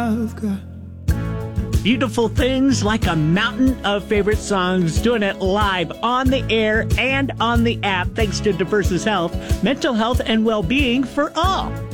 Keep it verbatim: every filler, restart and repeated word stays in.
I've got. Beautiful things, like a mountain of favorite songs, doing it live on the air and on the app, thanks to Diversus Health, mental health and well-being for all.